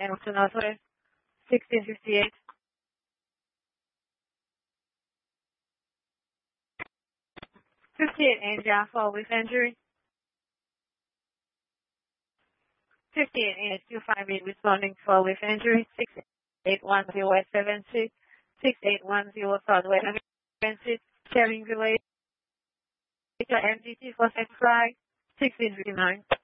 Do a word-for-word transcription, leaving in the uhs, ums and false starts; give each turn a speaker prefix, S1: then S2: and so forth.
S1: and to Northwest, sixteen fifty-eight. fifty-eight in Jaffa with injury. fifty-eight in two five eight responding for with injury. six eight one zero West seven six. six eight one zero Southwest seven six. Sharing village. M D T for six flight. sixteen fifty-nine.